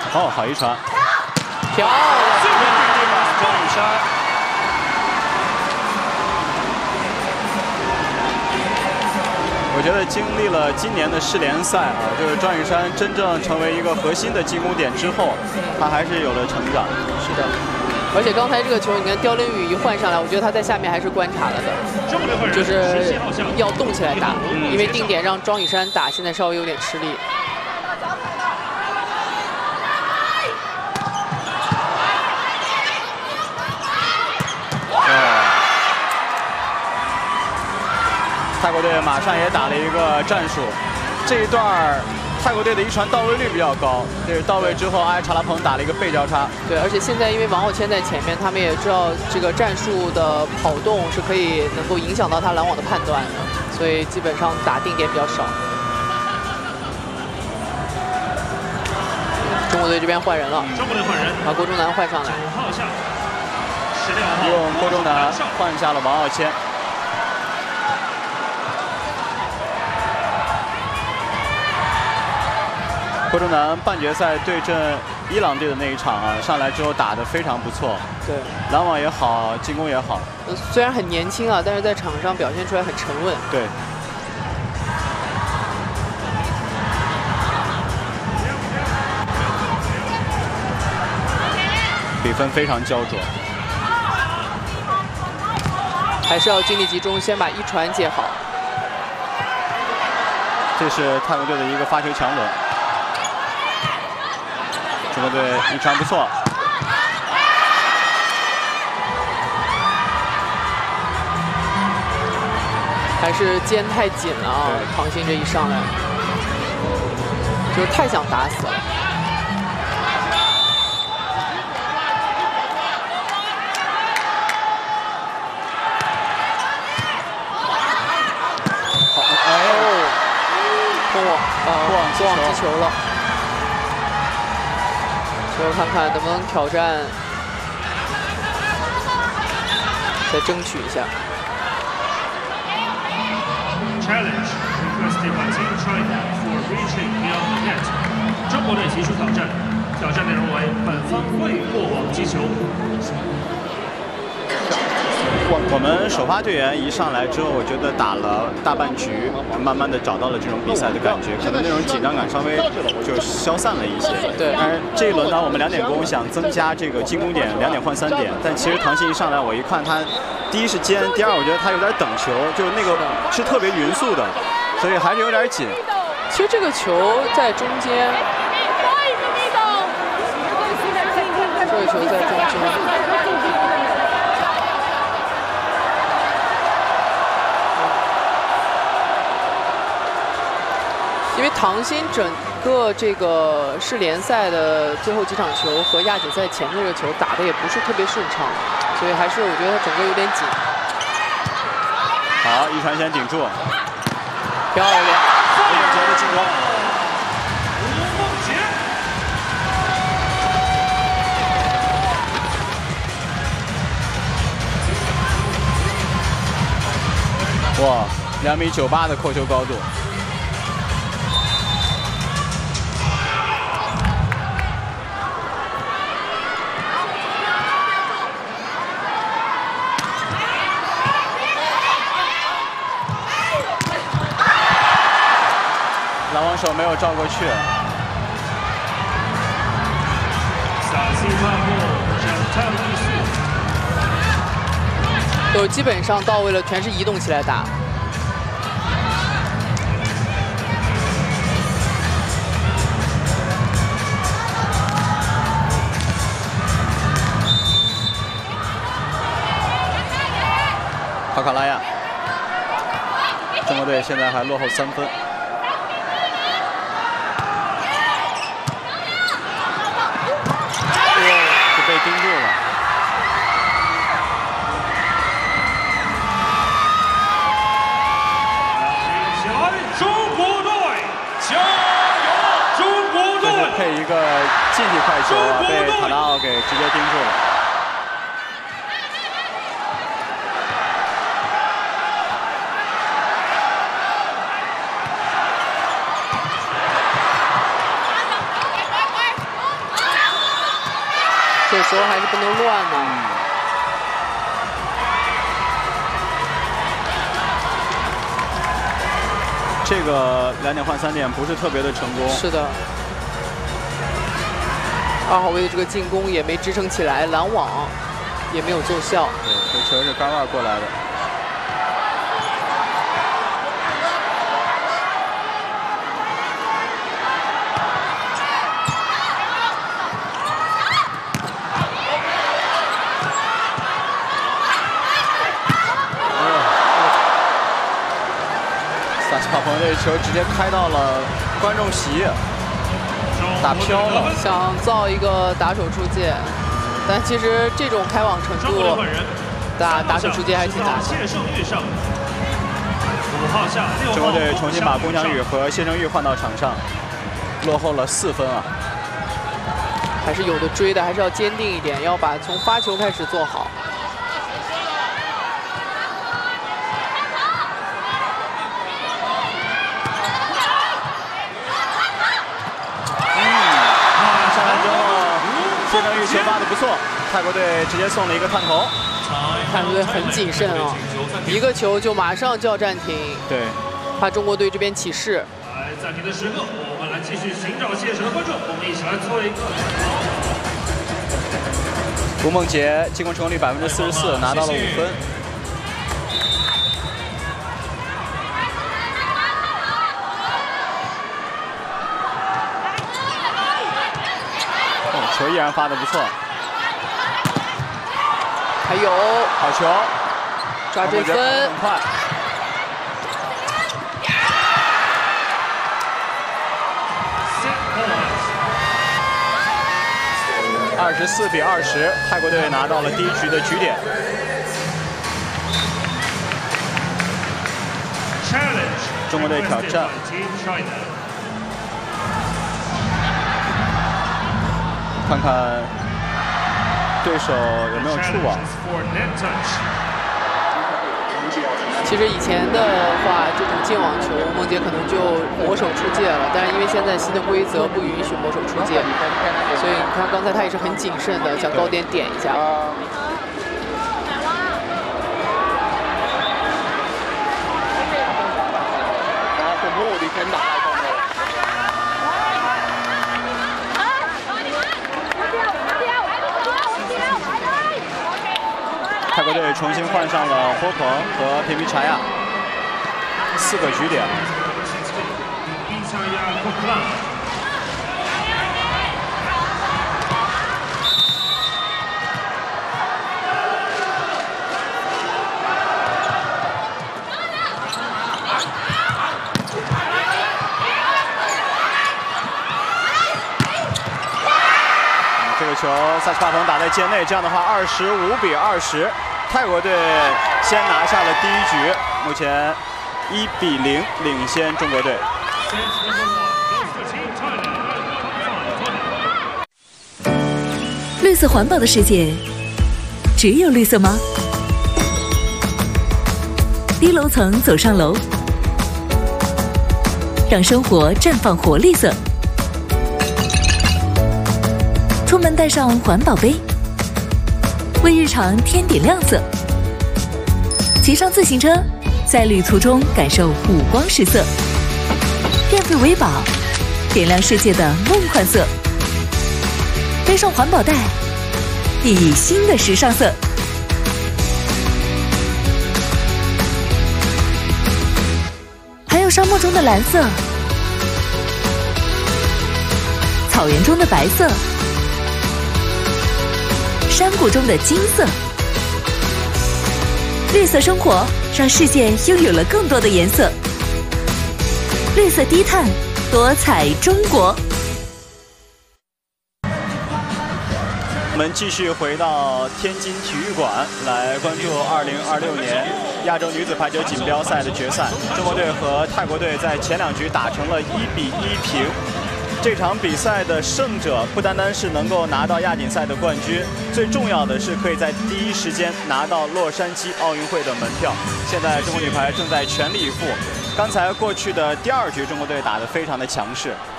哦，好一传， 漂亮！ 庄雨珊。 我觉得经历了今年的世联赛啊，就是庄雨珊真正成为一个核心的进攻点之后，他还是有了成长。 是的。 而且刚才这个球，你看刁琳宇一换上来，我觉得他在下面还是观察了的，就是要动起来打，因为定点让庄雨珊打，现在稍微有点吃力。 泰国队马上也打了一个战术，这一段泰国队的一传到位率比较高，就是到位之后，阿查拉蓬打了一个背交叉。 对，而且现在因为王浩谦在前面，他们也知道这个战术的跑动是可以能够影响到他拦网的判断的，所以基本上打定点比较少。中国队这边换人了， 中国队换人， 把郭忠南换上来。 9号下，16号用郭忠南换下了王浩谦。 郭忠南半决赛对阵伊朗队的那一场啊，上来之后打得非常不错， 对， 拦网也好，进攻也好。 虽然很年轻啊，但是在场上表现出来很沉稳。 对。比分非常焦灼， 还是要精力集中，先把一传接好。 这是泰国队的一个发球强轮。 中国队一传不错， 还是肩太紧了啊！唐鑫这一上来，就是太想打死了。 好，哎， 脱网击球了。 最后看看能不能挑战，再争取一下。 Challenge requested by Team China for reaching beyond the net。中国队提出挑战，挑战内容为本方未过网击球。 我们首发队员一上来之后，我觉得打了大半局，慢慢的找到了这种比赛的感觉，可能那种紧张感稍微就消散了一些。 对， 但是这一轮呢，我们2点攻想增加这个进攻点，2点换3点。但其实唐鑫一上来，我一看他，第一是尖，第二我觉得他有点等球，就是那个是特别匀速的，所以还是有点紧。 其实这个球在中间，这个球在中间。 因为唐鑫整个这个世联赛的最后几场球和亚锦赛前面这个球打的也不是特别顺畅，所以还是我觉得他整个有点紧。 好，一传先顶住， 漂亮！ 吴梦洁的进攻。哇，2.98米的扣球高度。 拦网手没有照过去。 都基本上到位了，全是移动起来打。 帕卡拉亚，中国队现在还落后3分。 被盯住了。 中国队，加油！中国队！ 这是配一个近体快球啊，被塔纳奥给直接盯住了。 这时候还是不能乱呢。 这个2点换3点不是特别的成功。 是的。2号位的这个进攻也没支撑起来，拦网也没有奏效。 对，这球是杆外过来的。萨奇帕彭这球直接开到了观众席。 打飘了， 想造一个打手出界，但其实这种开网程度，打手出界还挺难的。 中国队重新把龚翔宇和谢正玉换到场上，落后了4分啊！ 还是有的追的，还是要坚定一点，要把从发球开始做好。 谢正玉球发的不错，泰国队直接送了一个探头。 泰国队很谨慎啊，一个球就马上就要暂停， 对， 怕中国队这边起势。 来暂停的时刻，我们来继续寻找现场的观众，我们一起来做一个。 吴梦洁进攻成功率44%，拿到了5分。球依然发的不错， 还有好球， 抓这分， 很快。24比20，泰国队拿到了第1局的局点。中国队挑战。 看看对手有没有触网。 其实以前的话，这种进网球，梦洁可能就抹手出界了。但是因为现在新的规则不允许抹手出界，所以你看刚才他也是很谨慎的，想高点点一下。 泰国队重新换上了霍鹏和皮皮查亚，4个局点。这个球，萨奇帕彭打在界内，这样的话25比20，泰国队先拿下了第1局，目前1比0领先中国队。 绿色环保的世界，只有绿色吗？低楼层走上楼，让生活绽放活绿色。 出门带上环保杯，为日常添点亮色。骑上自行车，在旅途中感受五光十色。电费维宝，点亮世界的梦幻色。背上环保袋，熠熠新的时尚色。还有沙漠中的蓝色，草原中的白色。 山谷中的金色，绿色生活让世界拥有了更多的颜色。绿色低碳，多彩中国。 我们继续回到天津体育馆来关注2026年亚洲女子排球锦标赛的决赛。中国队和泰国队在前2局打成了1比1平。 这场比赛的胜者不单单是能够拿到亚锦赛的冠军，最重要的是可以在第一时间拿到洛杉矶奥运会的门票。现在中国女排正在全力以赴。刚才过去的第2局，中国队打得非常的强势，